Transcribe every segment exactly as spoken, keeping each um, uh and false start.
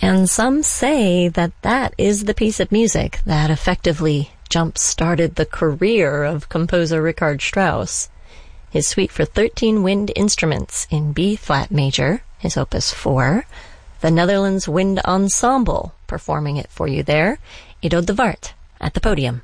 And some say that that is the piece of music that effectively jump-started the career of composer Richard Strauss. His suite for thirteen wind instruments in B-flat major, his opus four, the Netherlands Wind Ensemble performing it for you there, Ido de Wart at the podium.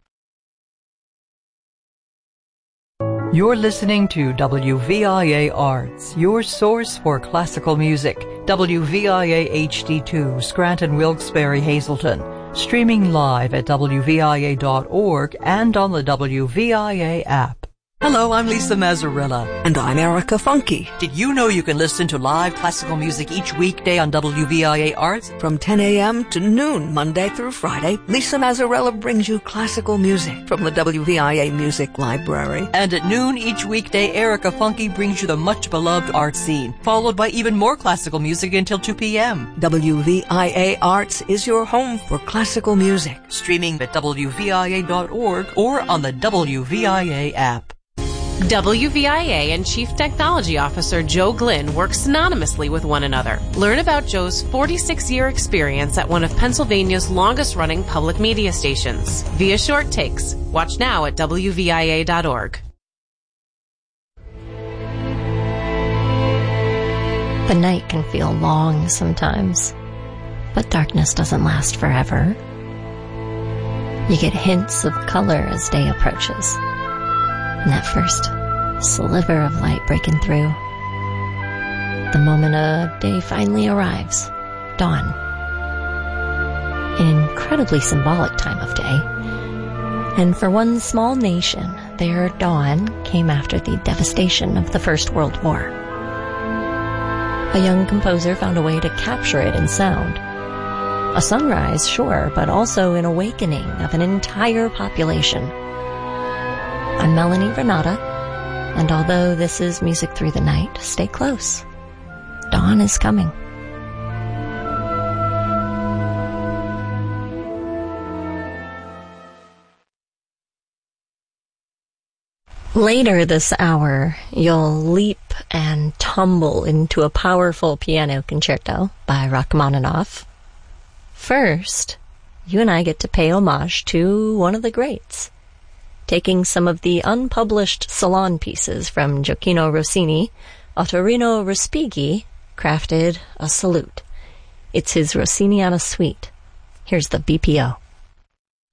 You're listening to W V I A Arts, your source for classical music. W V I A H D two, Scranton, Wilkes-Barre, Hazleton. Streaming live at W V I A dot org and on the W V I A app. Hello, I'm Lisa Mazzarella. And I'm Erica Funky. Did you know you can listen to live classical music each weekday on W V I A Arts? From ten a.m. to noon, Monday through Friday, Lisa Mazzarella brings you classical music from the W V I A Music Library. And at noon each weekday, Erica Funky brings you the much-beloved art scene, followed by even more classical music until two p.m. W V I A Arts is your home for classical music. Streaming at W V I A dot org or on the W V I A app. W V I A and Chief Technology Officer Joe Glynn work synonymously with one another. Learn about Joe's forty-six-year experience at one of Pennsylvania's longest-running public media stations via short takes. Watch now at W V I A dot org. The night can feel long sometimes, but darkness doesn't last forever. You get hints of color as day approaches. And that first sliver of light breaking through. The moment a day finally arrives, dawn. An incredibly symbolic time of day. And for one small nation, their dawn came after the devastation of the First World War. A young composer found a way to capture it in sound. A sunrise, sure, but also an awakening of an entire population. I'm Melanie Renata, and although this is Music Through the Night, stay close. Dawn is coming. Later this hour, you'll leap and tumble into a powerful piano concerto by Rachmaninoff. First, you and I get to pay homage to one of the greats, taking some of the unpublished salon pieces from Gioacchino Rossini, Ottorino Respighi crafted a salute. It's his Rossiniana suite. Here's the B P O.